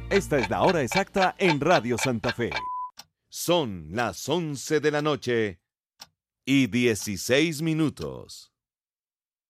Esta es la hora exacta en Radio Santa Fe. Son las 11 de la noche y 16 minutos.